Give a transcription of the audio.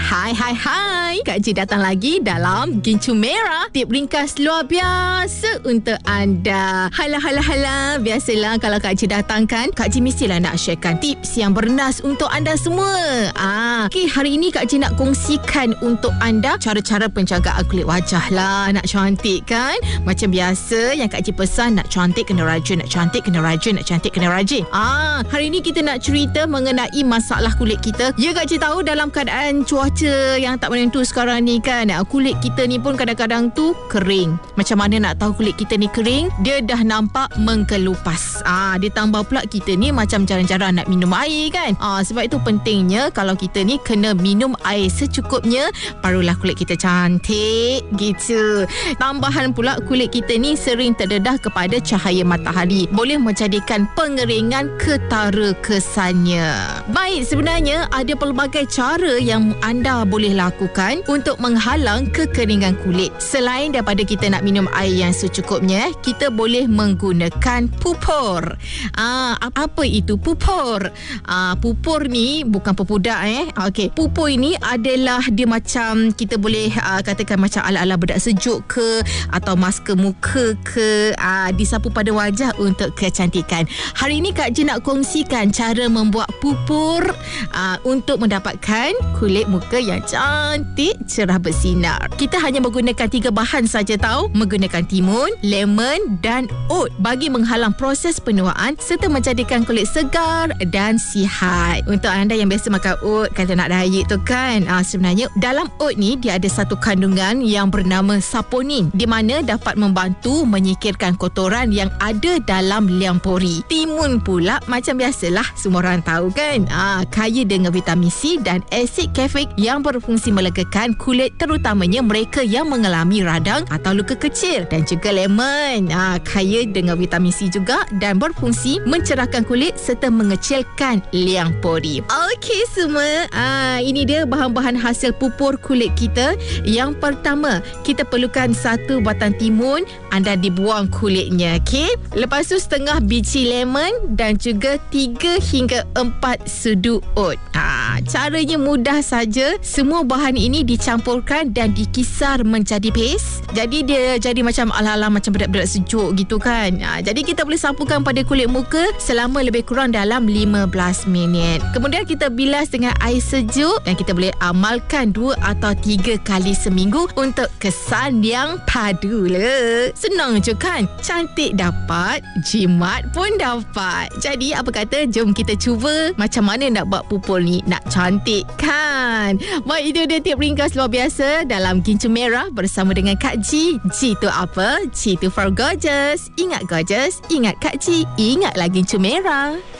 Hai. Kak Ji datang lagi dalam Gincu Merah. Tip ringkas luar biasa untuk anda. Hala. Biasalah kalau Kak Ji datangkan, Kak Ji mestilah nak sharekan tips yang bernas untuk anda semua. Okay, hari ini Kak Ji nak kongsikan untuk anda cara-cara penjagaan kulit wajah lah. Nak cantik kan? Macam biasa yang Kak Ji pesan, nak cantik kena rajin, nak cantik kena rajin, nak cantik kena rajin. Hari ini kita nak cerita mengenai masalah kulit kita. Ya, Kak Ji tahu dalam keadaan cuaca yang tak menentu sekarang ni kan, kulit kita ni pun kadang-kadang tu kering. Macam mana nak tahu kulit kita ni kering? Dia dah nampak mengkelupas. Ditambah pula kita ni macam jarang-jarang nak minum air kan. Sebab itu pentingnya kalau kita ni kena minum air secukupnya, barulah kulit kita cantik gitu. Tambahan pula kulit kita ni sering terdedah kepada cahaya matahari, boleh menjadikan pengeringan ketara kesannya. Baik, sebenarnya ada pelbagai cara yang anda boleh lakukan untuk menghalang kekeringan kulit. Selain daripada kita nak minum air yang secukupnya, kita boleh menggunakan pupur. Apa itu pupur? Pupur ni bukan pepudak Okey, pupur ini adalah dia macam kita boleh katakan macam ala-ala bedak sejuk ke, atau masker muka ke, disapu pada wajah untuk kecantikan. Hari ini Kak Ji nak kongsikan cara membuat pupur untuk mendapatkan kulit muka yang cantik, cerah bersinar. Kita hanya menggunakan 3 bahan saja tahu, menggunakan timun, lemon dan oat bagi menghalang proses penuaan serta menjadikan kulit segar dan sihat. Untuk anda yang biasa makan oat kalau nak diet tu kan, sebenarnya dalam oat ni dia ada satu kandungan yang bernama saponin, di mana dapat membantu menyingkirkan kotoran yang ada dalam liang pori. Timun pula macam biasalah semua orang tahu kan, kaya dengan vitamin C dan asid kefik yang berfungsi melegakan kulit, terutamanya mereka yang mengalami radang atau luka kecil. Dan juga lemon, kaya dengan vitamin C juga dan berfungsi mencerahkan kulit serta mengecilkan liang pori. Okey semua, ini dia bahan-bahan hasil pupur kulit kita. Yang pertama, kita perlukan 1 batang timun, anda dibuang kulitnya. Okey, lepas tu setengah biji lemon dan juga 3 hingga 4 sudu oat. Caranya mudah saja. Semua bahan ini dicampurkan dan dikisar menjadi paste. Jadi dia jadi macam ala-ala macam bedak-bedak sejuk gitu kan. Jadi kita boleh sapukan pada kulit muka selama lebih kurang dalam 15 minit. Kemudian kita bilas dengan air sejuk dan kita boleh amalkan 2 atau 3 kali seminggu untuk kesan yang padu lah. Senang je kan? Cantik dapat, jimat pun dapat. Jadi apa kata, jom kita cuba macam mana nak buat pupur ni nak cantik kan. Baik, itu dia tip ringkas luar biasa dalam Gincu Merah bersama dengan Kak Ji. Ji tu apa? Ji tu for gorgeous. Ingat gorgeous, ingat Kak Ji, ingatlah Gincu Merah.